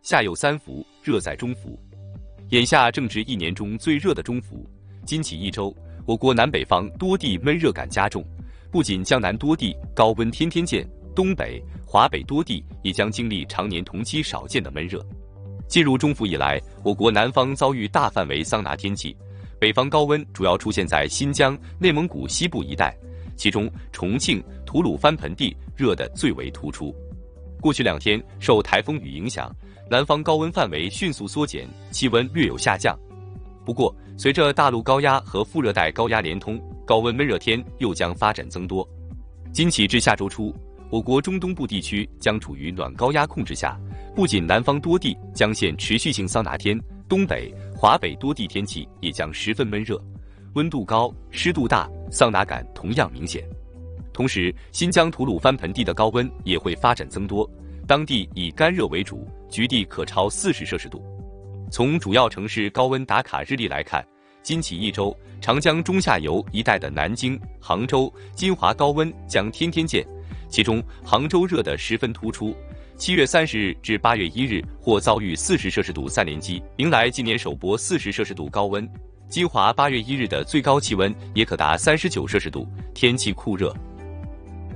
夏有三伏，热在中伏。眼下正值一年中最热的中伏，今起一周，我国南北方多地闷热感加重，不仅江南多地高温天天见，东北、华北多地也将经历常年同期少见的闷热。进入中伏以来，我国南方遭遇大范围桑拿天气，北方高温主要出现在新疆、内蒙古西部一带，其中重庆、吐鲁番盆地热得最为突出。过去2天，受台风雨影响，南方高温范围迅速缩减，气温略有下降。不过，随着大陆高压和副热带高压连通，高温闷热天又将发展增多。今起至下周初，我国中东部地区将处于暖高压控制下，不仅南方多地将现持续性桑拿天，东北、华北多地天气也将十分闷热，温度高、湿度大，桑拿感同样明显。同时，新疆吐鲁番盆地的高温也会发展增多，当地以干热为主，局地可超40摄氏度。从主要城市高温打卡日历来看，今起一周，长江中下游一带的南京、杭州、金华高温将天天见，其中杭州热得十分突出，7月30日至8月1日或遭遇40摄氏度3连击，迎来今年首波40摄氏度高温。金华8月1日的最高气温也可达39摄氏度，天气酷热。